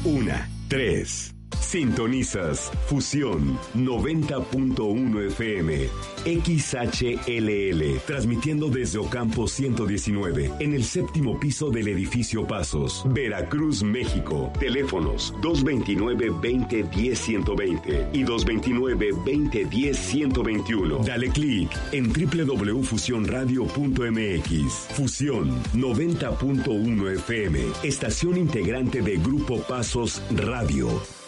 1, 3. Sintonizas Fusión 90.1 FM, XHLL, transmitiendo desde Ocampo 119, en el 7º piso del edificio Pasos, Veracruz, México. Teléfonos 229-2010-120 y 229-2010-121. Dale clic en www.fusionradio.mx. Fusión 90.1 FM, estación integrante de Grupo Pasos Radio.